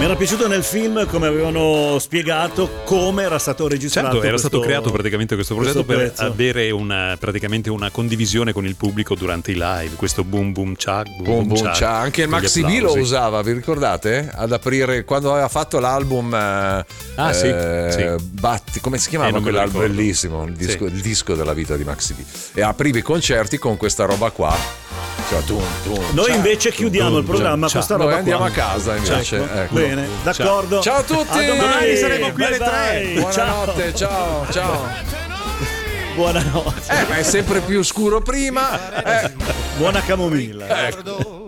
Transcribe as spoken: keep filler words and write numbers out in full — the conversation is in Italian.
Mi era piaciuto nel film come avevano spiegato come era stato registrato. Certo, era questo, stato creato praticamente questo progetto questo per pezzo. avere una, praticamente una condivisione con il pubblico durante i live. Questo boom boom cha, boom Boom, boom, cha, cha. Anche il con gli Maxi B lo applausi. usava, vi ricordate? Ad aprire quando aveva fatto l'album eh, Ah, sì, eh, sì. Batti, come si chiamava Eh, non me lo quell'album ricordo. bellissimo, il disco, Sì. il disco della vita di Maxi B. E aprivi i concerti con questa roba qua. Cioè, tum, tum, Noi cha, invece tum, chiudiamo tum, il programma cha. con sta Noi roba andiamo qua. a casa invece. Ecco. Ecco. Bene, d'accordo. Ciao a tutti. A domani, saremo qui alle bye tre. bye. Buonanotte, ciao, ciao. Buonanotte. Eh, ma è sempre più scuro prima. Eh. Buona camomilla. Ecco.